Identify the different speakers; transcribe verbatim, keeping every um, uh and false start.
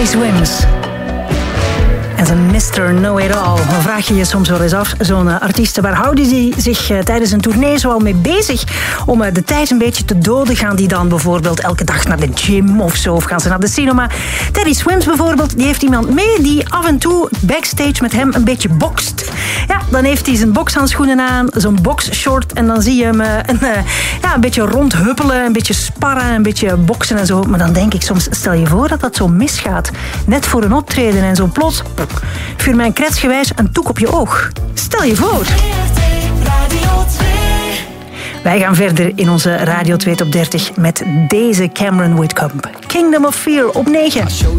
Speaker 1: Teddy Swims. En zijn mister Know-It-All. Dan vraag je je soms wel eens af, zo'n uh, artiest, waar houden die zich uh, tijdens een tournee zoal mee bezig om uh, de tijd een beetje te doden? Gaan die dan bijvoorbeeld elke dag naar de gym of zo? Of gaan ze naar de cinema? Teddy Swims bijvoorbeeld, die heeft iemand mee die af en toe backstage met hem een beetje bokst. Ja, dan heeft hij zijn bokshandschoenen aan, zo'n boxshort en dan zie je hem uh, een, uh, ja, een beetje rondhuppelen, een beetje sparren, een beetje boksen en zo. Maar dan denk ik soms, stel je voor dat dat zo misgaat. Net voor een optreden en zo plots vuur mijn kretsgewijs een toek op je oog. Stel je voor. Wij gaan verder in onze Radio twee Top dertig met deze Cameron Whitcomb. Kingdom of Fear op negen.